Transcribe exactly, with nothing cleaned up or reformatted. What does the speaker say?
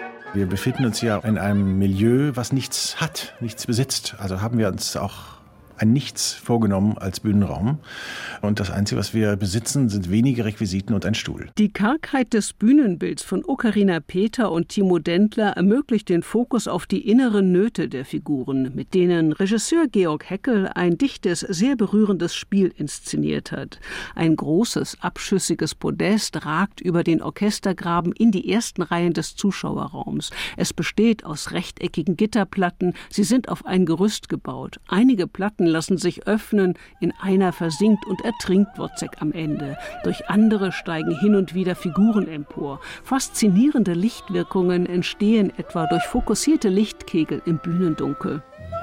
Wir befinden uns ja in einem Milieu, was nichts hat, nichts besitzt. Also haben wir uns auch ein Nichts vorgenommen als Bühnenraum. Und das Einzige, was wir besitzen, sind wenige Requisiten und ein Stuhl. Die Kargheit des Bühnenbilds von Ocarina Peter und Timo Dendler ermöglicht den Fokus auf die inneren Nöte der Figuren, mit denen Regisseur Georg Heckel ein dichtes, sehr berührendes Spiel inszeniert hat. Ein großes, abschüssiges Podest ragt über den Orchestergraben in die ersten Reihen des Zuschauerraums. Es besteht aus rechteckigen Gitterplatten. Sie sind auf ein Gerüst gebaut. Einige Platten lassen sich öffnen, in einer versinkt und ertrinkt Wozzeck am Ende. Durch andere steigen hin und wieder Figuren empor. Faszinierende Lichtwirkungen entstehen etwa durch fokussierte Lichtkegel im Bühnendunkel.